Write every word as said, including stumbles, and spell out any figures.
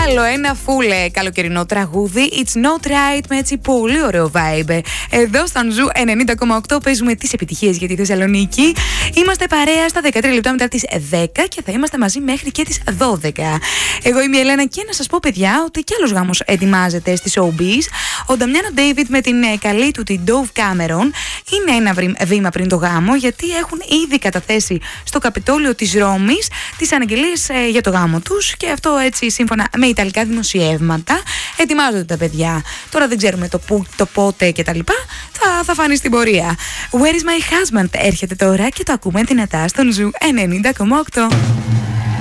Άλλο ένα φούλε καλοκαιρινό τραγούδι. It's not right, με έτσι πολύ ωραίο vibe. Εδώ στον Ζου ενενήντα κόμμα οκτώ παίζουμε τις επιτυχίες για τη Θεσσαλονίκη. Είμαστε παρέα στα δεκατρία λεπτά μετά τις δέκα και θα είμαστε μαζί μέχρι και τις δώδεκα. Εγώ είμαι η Ελένα και να σας πω, παιδιά, ότι κι άλλος γάμος ετοιμάζεται στη Showbiz. Ο Νταμιάνο Ντέιβιντ με την καλή του την Dove Cameron είναι ένα βήμα πριν το γάμο, γιατί έχουν ήδη καταθέσει στο Καπιτόλιο της Ρώμης τις αναγγελίες ε, για το γάμο τους, και αυτό έτσι σύμφωνα με ιταλικά δημοσιεύματα. Ετοιμάζονται τα παιδιά. Τώρα δεν ξέρουμε το πού, το πότε κτλ. Θα, θα φανεί στην πορεία. Where is my husband έρχεται τώρα και το ακούμε δυνατά στον Ζου ενενήντα κόμμα οκτώ.